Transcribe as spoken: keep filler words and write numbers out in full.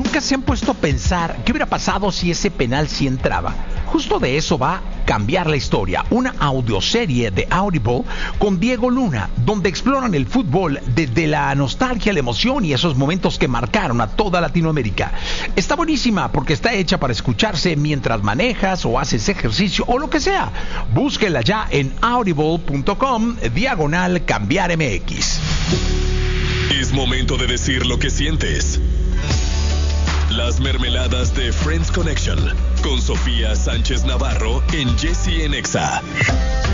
Nunca se han puesto a pensar qué hubiera pasado si ese penal sí entraba. Justo de eso va Cambiar la Historia, una audioserie de Audible con Diego Luna, donde exploran el fútbol desde la nostalgia, la emoción y esos momentos que marcaron a toda Latinoamérica. Está buenísima porque está hecha para escucharse mientras manejas o haces ejercicio o lo que sea. Búsquela ya en audible punto com diagonal Cambiar M X. Es momento de decir lo que sientes. Las mermeladas de Friends Connection con Sofía Sánchez Navarro en Jessy en Exa.